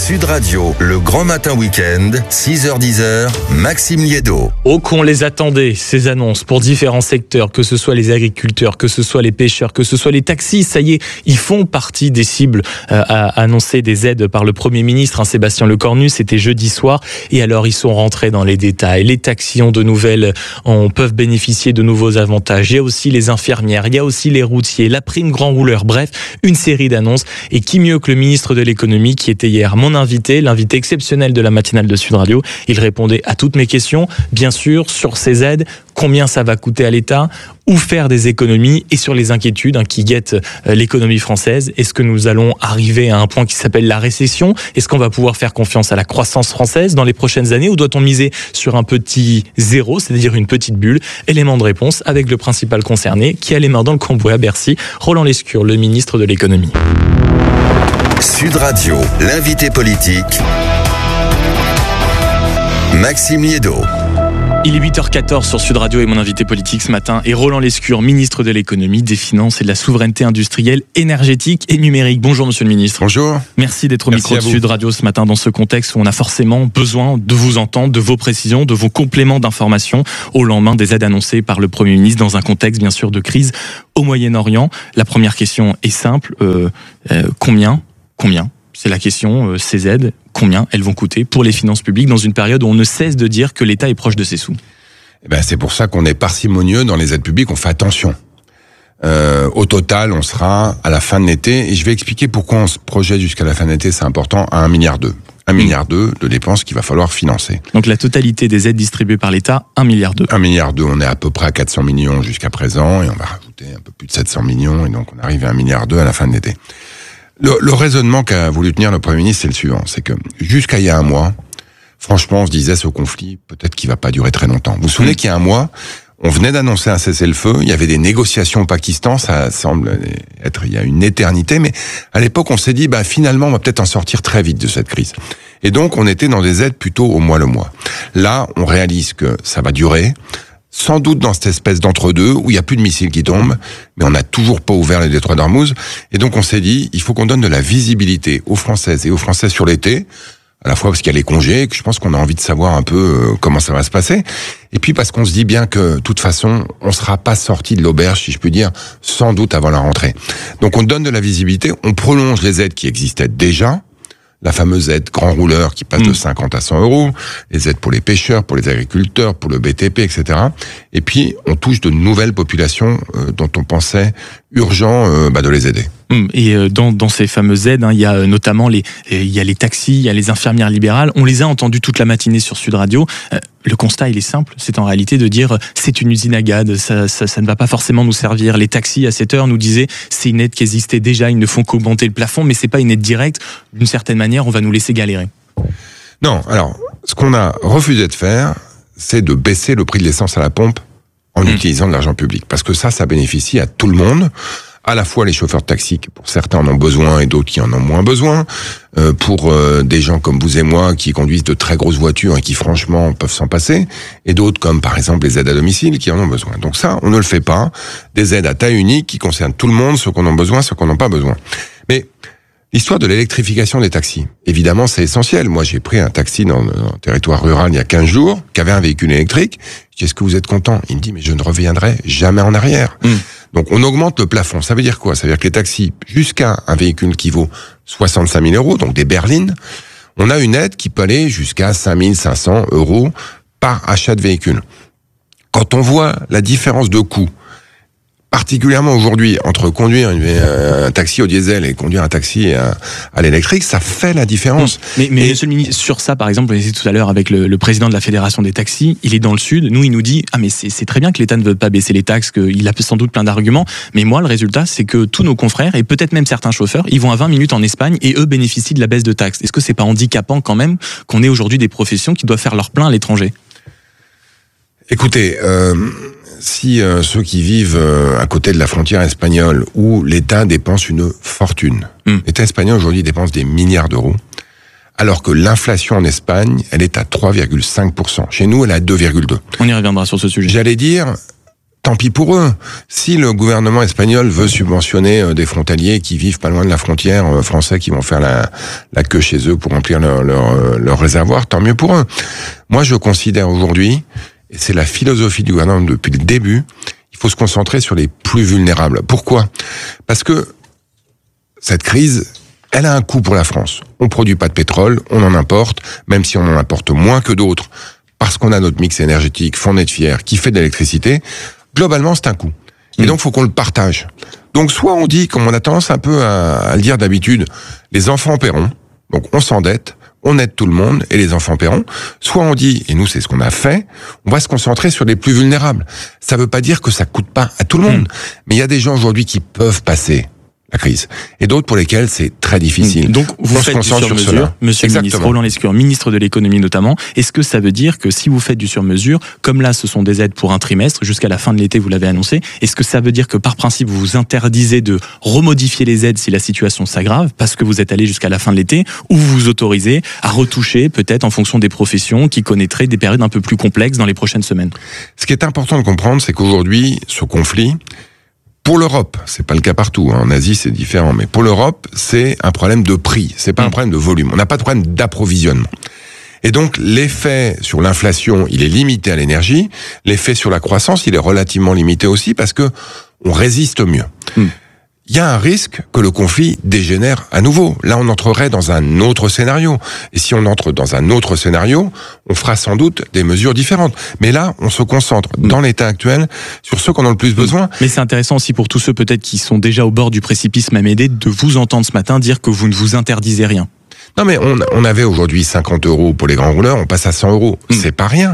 Sud Radio, le grand matin week-end, 6h-10h, Maxime Liédo. Oh qu'on les attendait, ces annonces pour différents secteurs, que ce soit les agriculteurs, que ce soit les pêcheurs, que ce soit les taxis, ça y est, ils font partie des cibles à annoncer des aides par le Premier ministre, Sébastien Lecornu, c'était jeudi soir, et alors ils sont rentrés dans les détails. Les taxis ont peuvent bénéficier de nouveaux avantages, il y a aussi les infirmières, il y a aussi les routiers, la prime grand rouleur, bref, une série d'annonces, et qui mieux que le ministre de l'économie qui était hier mon invité, l'invité exceptionnel de la matinale de Sud Radio. Il répondait à toutes mes questions, bien sûr, sur ces aides, combien ça va coûter à l'État, où faire des économies et sur les inquiétudes qui guettent l'économie française. Est-ce que nous allons arriver à un point qui s'appelle la récession ? Est-ce qu'on va pouvoir faire confiance à la croissance française dans les prochaines années ou doit-on miser sur un petit zéro, c'est-à-dire une petite bulle ? Élément de réponse avec le principal concerné qui a les mains dans le cambouis à Bercy, Roland Lescure, le ministre de l'économie. Sud Radio, l'invité politique, Maxime Liédo. Il est 8h14 sur Sud Radio et mon invité politique ce matin est Roland Lescure, ministre de l'économie, des finances et de la souveraineté industrielle, énergétique et numérique. Bonjour monsieur le ministre. Bonjour. Merci d'être au micro de Sud Radio ce matin dans ce contexte où on a forcément besoin de vous entendre, de vos précisions, de vos compléments d'informations au lendemain des aides annoncées par le Premier ministre dans un contexte bien sûr de crise au Moyen-Orient. La première question est simple, combien ? C'est la question, ces aides, combien elles vont coûter pour les finances publiques dans une période où on ne cesse de dire que l'État est proche de ses sous? C'est pour ça qu'on est parcimonieux dans les aides publiques, on fait attention. Au total, on sera à la fin de l'été, et je vais expliquer pourquoi on se projette jusqu'à la fin de l'été, c'est important, à 1,2 milliard. 1,2 milliard de dépenses qu'il va falloir financer. Donc la totalité des aides distribuées par l'État, 1,2 milliard. 1,2 milliard, on est à peu près à 400 millions jusqu'à présent, et on va rajouter un peu plus de 700 millions, et donc on arrive à 1,2 milliard à la fin de l'été. Le raisonnement qu'a voulu tenir le Premier ministre, c'est le suivant, c'est que jusqu'à il y a un mois, franchement, on se disait ce conflit, peut-être qu'il va pas durer très longtemps. Vous vous souvenez qu'il y a un mois, on venait d'annoncer un cessez-le-feu, il y avait des négociations au Pakistan, ça semble être il y a une éternité, mais à l'époque, on s'est dit, finalement, on va peut-être en sortir très vite de cette crise. Et donc, on était dans des aides plutôt au mois le mois. Là, on réalise que ça va durer, sans doute dans cette espèce d'entre-deux, où il n'y a plus de missiles qui tombent, mais on n'a toujours pas ouvert le détroit d'Ormuz. Et donc on s'est dit, il faut qu'on donne de la visibilité aux Françaises et aux Français sur l'été, à la fois parce qu'il y a les congés, que je pense qu'on a envie de savoir un peu comment ça va se passer, et puis parce qu'on se dit bien que, de toute façon, on sera pas sorti de l'auberge, si je puis dire, sans doute avant la rentrée. Donc on donne de la visibilité, on prolonge les aides qui existaient déjà, la fameuse aide grand rouleur qui passe de 50 à 100 euros, les aides pour les pêcheurs, pour les agriculteurs, pour le BTP, etc. Et puis, on touche de nouvelles populations dont on pensait urgent de les aider. Et dans ces fameuses aides, il y a notamment les taxis, il y a les infirmières libérales. On les a entendus toute la matinée sur Sud Radio. Le constat, il est simple, c'est en réalité de dire c'est une usine à gaz, ça ne va pas forcément nous servir. Les taxis, à cette heure, nous disaient c'est une aide qui existait déjà, ils ne font qu'augmenter le plafond, mais c'est pas une aide directe. D'une certaine manière, on va nous laisser galérer. Non, alors, ce qu'on a refusé de faire, c'est de baisser le prix de l'essence à la pompe en utilisant de l'argent public. Parce que ça bénéficie à tout le monde. À la fois les chauffeurs de taxi, qui pour certains en ont besoin et d'autres qui en ont moins besoin, pour des gens comme vous et moi qui conduisent de très grosses voitures et qui franchement peuvent s'en passer, et d'autres comme par exemple les aides à domicile qui en ont besoin. Donc ça, on ne le fait pas. Des aides à taille unique qui concernent tout le monde, ceux qu'on a besoin, ceux qu'on n'a pas besoin. Mais l'histoire de l'électrification des taxis, évidemment, c'est essentiel. Moi, j'ai pris un taxi dans un territoire rural il y a 15 jours, qui avait un véhicule électrique. Je dis, est-ce que vous êtes content? Il me dit, mais je ne reviendrai jamais en arrière. Donc, on augmente le plafond. Ça veut dire quoi? Ça veut dire que les taxis, jusqu'à un véhicule qui vaut 65 000 euros, donc des berlines, on a une aide qui peut aller jusqu'à 5 500 euros par achat de véhicule. Quand on voit la différence de coût, particulièrement aujourd'hui, entre conduire un taxi au diesel et conduire un taxi à l'électrique, ça fait la différence. Mais monsieur le ministre, sur ça, par exemple, on était tout à l'heure avec le président de la Fédération des taxis, il est dans le Sud, nous, il nous dit « Ah, mais c'est très bien que l'État ne veut pas baisser les taxes, qu'il a sans doute plein d'arguments, mais moi, le résultat, c'est que tous nos confrères, et peut-être même certains chauffeurs, ils vont à 20 minutes en Espagne et eux bénéficient de la baisse de taxes. Est-ce que c'est pas handicapant quand même qu'on ait aujourd'hui des professions qui doivent faire leur plein à l'étranger ?» Écoutez, si ceux qui vivent à côté de la frontière espagnole, où l'État dépense une fortune, l'État espagnol aujourd'hui dépense des milliards d'euros, alors que l'inflation en Espagne, elle est à 3,5%. Chez nous, elle est à 2,2%. On y reviendra sur ce sujet. J'allais dire, tant pis pour eux. Si le gouvernement espagnol veut subventionner des frontaliers qui vivent pas loin de la frontière, français qui vont faire la queue chez eux pour remplir leur réservoir, tant mieux pour eux. Moi, je considère aujourd'hui, et c'est la philosophie du gouvernement depuis le début, il faut se concentrer sur les plus vulnérables. Pourquoi ? Parce que cette crise, elle a un coût pour la France. On produit pas de pétrole, on en importe, même si on en importe moins que d'autres, parce qu'on a notre mix énergétique fourné de fier qui fait de l'électricité. Globalement, c'est un coût. Et donc, faut qu'on le partage. Donc, soit on dit, comme on a tendance un peu à le dire d'habitude, les enfants paieront. Donc, on s'endette, on aide tout le monde et les enfants paieront. Soit on dit, et nous, c'est ce qu'on a fait, on va se concentrer sur les plus vulnérables. Ça veut pas dire que ça coûte pas à tout le monde. Mais il y a des gens aujourd'hui qui peuvent passer la crise. Et d'autres pour lesquels c'est très difficile. Donc, vous faites du sur-mesure, monsieur le ministre, Roland Lescure, ministre de l'économie notamment. Est-ce que ça veut dire que si vous faites du sur-mesure, comme là, ce sont des aides pour un trimestre, jusqu'à la fin de l'été, vous l'avez annoncé, est-ce que ça veut dire que par principe, vous vous interdisez de remodifier les aides si la situation s'aggrave, parce que vous êtes allé jusqu'à la fin de l'été, ou vous vous autorisez à retoucher, peut-être en fonction des professions qui connaîtraient des périodes un peu plus complexes dans les prochaines semaines? Ce qui est important de comprendre, c'est qu'aujourd'hui, ce conflit, pour l'Europe, c'est pas le cas partout, en Asie c'est différent, mais pour l'Europe, c'est un problème de prix, c'est pas un problème de volume. On n'a pas de problème d'approvisionnement. Et donc, l'effet sur l'inflation, il est limité à l'énergie. L'effet sur la croissance, il est relativement limité aussi parce que on résiste mieux. Il y a un risque que le conflit dégénère à nouveau. Là, on entrerait dans un autre scénario. Et si on entre dans un autre scénario, on fera sans doute des mesures différentes. Mais là, on se concentre dans l'état actuel sur ceux qui en ont le plus besoin. Mais c'est intéressant aussi pour tous ceux peut-être qui sont déjà au bord du précipice, même aidés, de vous entendre ce matin dire que vous ne vous interdisez rien. Non, mais on avait aujourd'hui 50 € pour les grands rouleurs, on passe à 100 €. C'est pas rien.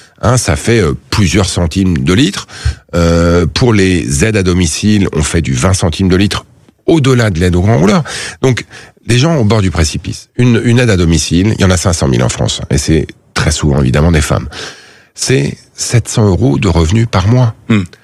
Ça fait plusieurs centimes de litre. Pour les aides à domicile, on fait du 20 centimes de litre au-delà de l'aide aux grands rouleurs. Donc, les gens au bord du précipice. Une aide à domicile, il y en a 500 000 en France. Et c'est très souvent, évidemment, des femmes. C'est 700 € de revenus par mois,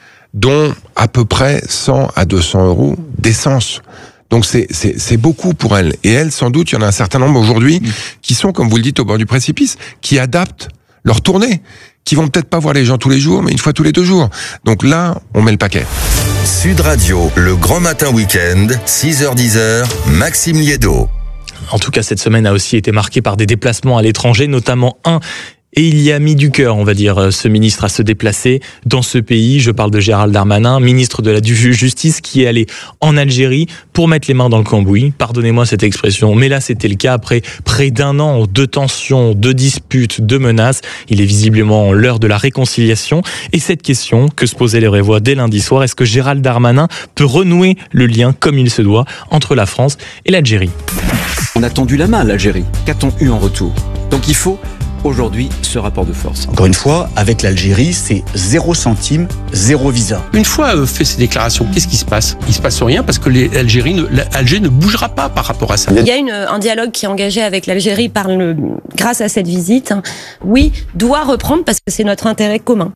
dont à peu près 100 à 200 € d'essence. Donc c'est beaucoup pour elles. Et elles, sans doute, il y en a un certain nombre aujourd'hui qui sont, comme vous le dites, au bord du précipice, qui adaptent leur tournée, qui vont peut-être pas voir les gens tous les jours, mais une fois tous les 2 jours. Donc là, on met le paquet. Sud Radio, le grand matin week-end, 6h-10h, Maxime Liédo. En tout cas, cette semaine a aussi été marquée par des déplacements à l'étranger, notamment un. Et il y a mis du cœur, on va dire, ce ministre à se déplacer dans ce pays. Je parle de Gérald Darmanin, ministre de la Justice, qui est allé en Algérie pour mettre les mains dans le cambouis. Pardonnez-moi cette expression, mais là c'était le cas après près d'un an de tensions, de disputes, de menaces. Il est visiblement l'heure de la réconciliation. Et cette question que se posait les Révois dès lundi soir, est-ce que Gérald Darmanin peut renouer le lien comme il se doit entre la France et l'Algérie? On a tendu la main à l'Algérie. Qu'a-t-on eu en retour? Donc il faut aujourd'hui ce rapport de force. Encore une fois, avec l'Algérie, c'est 0 centime, 0 visa. Une fois fait ces déclarations, qu'est-ce qui se passe? Il se passe rien parce que l'Algérie ne bougera pas par rapport à ça. Il y a un dialogue qui est engagé avec l'Algérie grâce à cette visite. Oui, doit reprendre parce que c'est notre intérêt commun.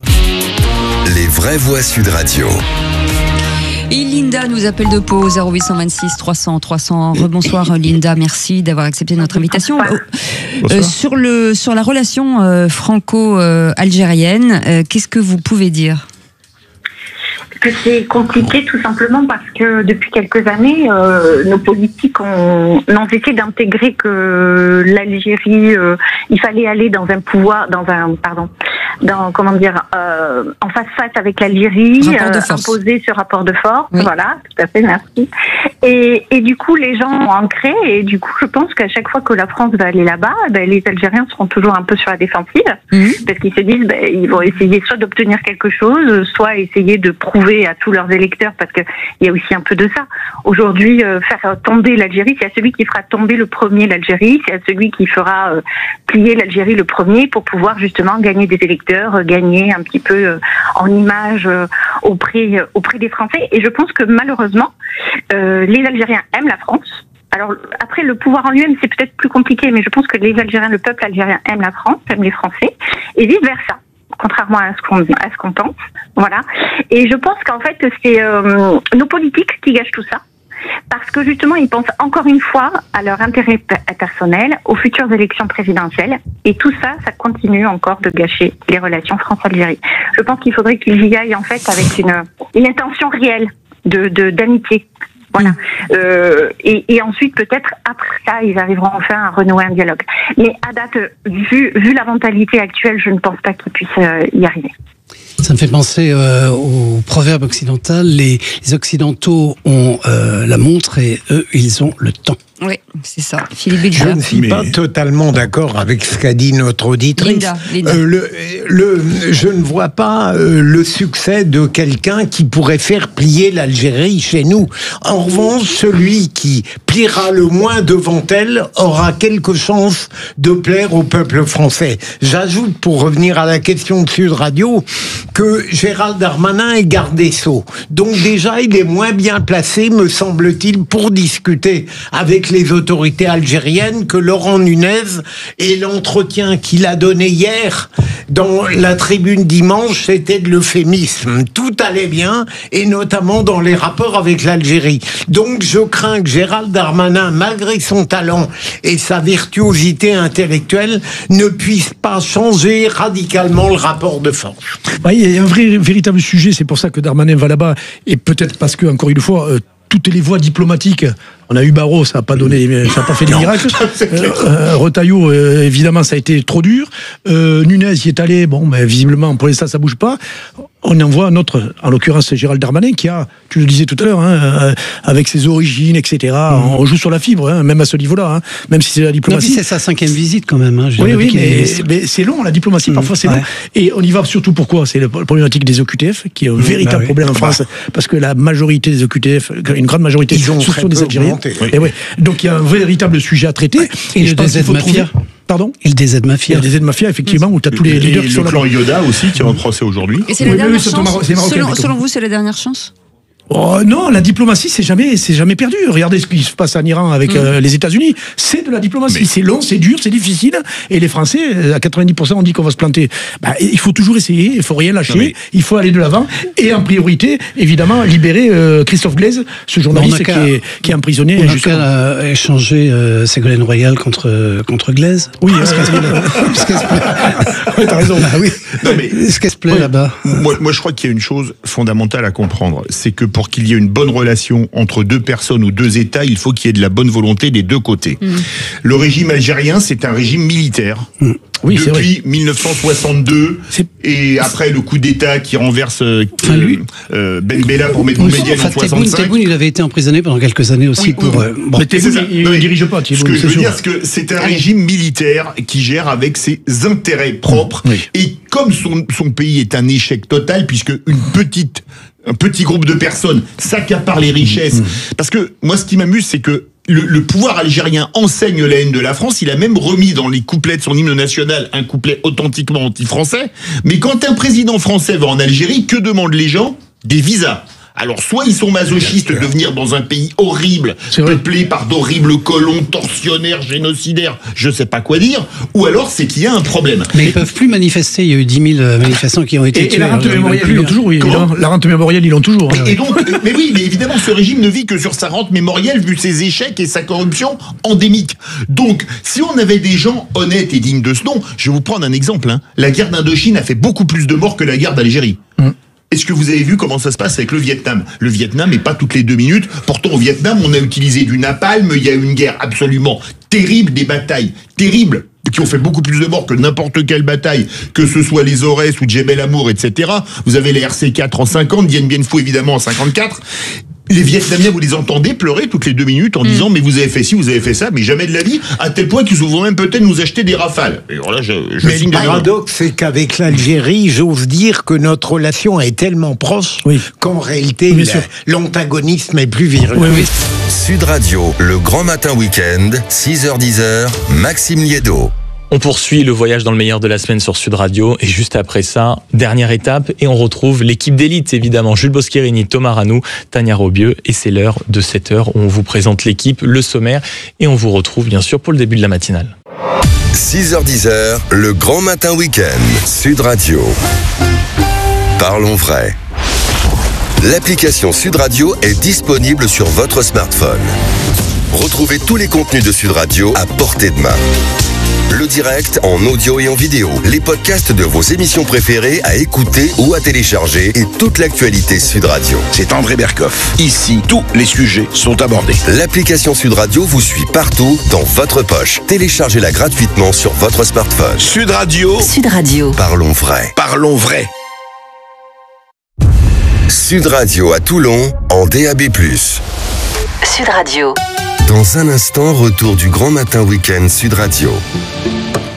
Les vraies voix Sud Radio. Et Linda nous appelle de Pau, 0826 300 300. Rebonsoir Linda, merci d'avoir accepté notre invitation. Sur la relation franco-algérienne, qu'est-ce que vous pouvez dire? Que c'est compliqué tout simplement parce que depuis quelques années, nos politiques ont essayé d'intégrer que l'Algérie, il fallait aller en face avec l'Algérie, imposer ce rapport de force. Oui. Voilà, tout à fait, merci. Et du coup, les gens ont ancré et du coup, je pense qu'à chaque fois que la France va aller là-bas, les Algériens seront toujours un peu sur la défensive parce qu'ils se disent, ils vont essayer soit d'obtenir quelque chose, soit essayer de prouver à tous leurs électeurs, parce que il y a aussi un peu de ça. Aujourd'hui, faire tomber l'Algérie, c'est à celui qui fera tomber le premier l'Algérie, c'est à celui qui fera plier l'Algérie le premier pour pouvoir justement gagner des électeurs, gagner un petit peu en image auprès des Français. Et je pense que malheureusement, les Algériens aiment la France. Alors après, le pouvoir en lui-même, c'est peut-être plus compliqué, mais je pense que les Algériens, le peuple algérien aime la France, aime les Français, et vice versa. Contrairement à ce qu'on pense, voilà. Et je pense qu'en fait, c'est nos politiques qui gâchent tout ça. Parce que justement, ils pensent encore une fois à leur intérêt personnel, aux futures élections présidentielles. Et tout ça, ça continue encore de gâcher les relations France-Algérie. Je pense qu'il faudrait qu'ils y aillent en fait avec une intention réelle d'amitié. Voilà. Et ensuite, peut-être, après ça, ils arriveront enfin à renouer un dialogue. Mais à date, vu la mentalité actuelle, je ne pense pas qu'ils puissent y arriver. Ça me fait penser au proverbe occidental. Les Occidentaux ont la montre et eux, ils ont le temps. Oui, c'est ça. Philippe Bilger. Je ne suis pas totalement d'accord avec ce qu'a dit notre auditrice. Linda. Je ne vois pas le succès de quelqu'un qui pourrait faire plier l'Algérie chez nous. En revanche, celui qui pliera le moins devant elle aura quelques chances de plaire au peuple français. J'ajoute, pour revenir à la question de Sud Radio, que Gérald Darmanin est garde des Sceaux. Donc déjà, il est moins bien placé, me semble-t-il, pour discuter avec les autorités algériennes que Laurent Nunez, et l'entretien qu'il a donné hier dans la tribune dimanche, c'était de l'euphémisme. Tout allait bien, et notamment dans les rapports avec l'Algérie. Donc je crains que Gérald Darmanin, malgré son talent et sa virtuosité intellectuelle, ne puisse pas changer radicalement le rapport de force. Il y a un véritable sujet, c'est pour ça que Darmanin va là-bas, et peut-être parce que, encore une fois, toutes les voies diplomatiques, on a eu Barrot, ça n'a pas fait des miracles. Retailleau, évidemment, ça a été trop dur. Nunez y est allé, visiblement, pour l'instant, ça bouge pas. On envoie un autre, en l'occurrence Gérald Darmanin, qui a, tu le disais tout à l'heure, avec ses origines, etc. On joue sur la fibre, même à ce niveau-là, même si c'est la diplomatie. Non, c'est sa 5e visite quand même. Oui, mais c'est long, la diplomatie, parfois c'est long. Et on y va surtout pourquoi ? C'est la problématique des OQTF, qui est un véritable problème en France, parce que la majorité des OQTF, une grande majorité, ce sont des Algériens. Donc il y a un véritable sujet à traiter. Et le DZ Mafia. Pardon ? Et le DZ Mafia. Le DZ Mafia, effectivement, où tu as tous les leaders qui sont là. Le clan Yoda aussi, qui est en procès aujourd'hui. Et c'est la dernière chance. Selon vous, c'est la dernière chance ? Oh non, la diplomatie, c'est jamais perdu. Regardez ce qui se passe en Iran avec les États-Unis. C'est de la diplomatie. C'est long, c'est dur, c'est difficile. Et les Français, à 90%, on dit qu'on va se planter. Il faut toujours essayer, il faut rien lâcher, il faut aller de l'avant. Et en priorité, évidemment, libérer Christophe Glaise, ce journaliste qui est emprisonné. On a qu'à échanger Ségolène Royal contre Glaise. Oui, t'as raison. Oui. Non, mais est-ce qu'elle se plaît là-bas ? Moi, je crois qu'il y a une chose fondamentale à comprendre, c'est que pour qu'il y ait une bonne relation entre deux personnes ou deux États, il faut qu'il y ait de la bonne volonté des deux côtés. Le régime algérien, c'est un régime militaire. Oui, depuis 1962, et après le coup d'État qui renverse Ben Bella pour mettre Boumedienne en 65. Tebboune, il avait été emprisonné pendant quelques années aussi pour... Mais Tebboune, il ne dirige pas. Ce que je veux dire, c'est que c'est un régime militaire qui gère avec ses intérêts propres. Et comme son pays est un échec total, puisque un petit groupe de personnes s'accapare les richesses. Parce que moi, ce qui m'amuse, c'est que le pouvoir algérien enseigne la haine de la France. Il a même remis dans les couplets de son hymne national un couplet authentiquement anti-français. Mais quand un président français va en Algérie, que demandent les gens ? Des visas. Alors, soit ils sont masochistes de venir dans un pays horrible, peuplé par d'horribles colons, tortionnaires, génocidaires, je sais pas quoi dire, ou alors c'est qu'il y a un problème. Mais ils peuvent plus manifester, il y a eu 10 000 manifestants qui ont été tués. Et la rente mémorielle, ils l'ont toujours, la rente mémorielle, ils l'ont toujours. Et donc, mais évidemment, ce régime ne vit que sur sa rente mémorielle, vu ses échecs et sa corruption endémique. Donc, si on avait des gens honnêtes et dignes de ce nom, je vais vous prendre un exemple, la guerre d'Indochine a fait beaucoup plus de morts que la guerre d'Algérie. Est-ce que vous avez vu comment ça se passe avec le Vietnam ? Le Vietnam n'est pas toutes les 2 minutes. Pourtant, au Vietnam, on a utilisé du napalm. Il y a eu une guerre absolument terrible, des batailles terribles qui ont fait beaucoup plus de morts que n'importe quelle bataille, que ce soit les Aurès ou Djebel Amour, etc. Vous avez les RC4 en 50, Dien Bien Phu évidemment en 54. Les Vietnamiens, vous les entendez pleurer toutes les 2 minutes en disant mais vous avez fait ci, vous avez fait ça, mais jamais de la vie, à tel point qu'ils vont même peut-être nous acheter des Rafales. Et alors là, mais le paradoxe, c'est qu'avec l'Algérie, j'ose dire que notre relation est tellement proche qu'en réalité, l'antagonisme est plus virulent. Sud Radio, le grand matin week-end, 6h-10h, Maxime Liédo. On poursuit le voyage dans le meilleur de la semaine sur Sud Radio et juste après ça, dernière étape et on retrouve l'équipe d'élite évidemment, Jules Boscherini, Thomas Ranou, Tania Robieux et c'est l'heure de 7h où on vous présente l'équipe, le sommaire et on vous retrouve bien sûr pour le début de la matinale. 6h-10h, le grand matin week-end, Sud Radio. Parlons vrai. L'application Sud Radio est disponible sur votre smartphone. Retrouvez tous les contenus de Sud Radio à portée de main. Le direct en audio et en vidéo, les podcasts de vos émissions préférées à écouter ou à télécharger et toute l'actualité Sud Radio. C'est André Berkoff. Ici, tous les sujets sont abordés. L'application Sud Radio vous suit partout dans votre poche. Téléchargez-la gratuitement sur votre smartphone. Sud Radio. Sud Radio. Parlons vrai. Parlons vrai. Sud Radio à Toulon en DAB+. Sud Radio. Dans un instant, retour du Grand Matin Week-end Sud Radio.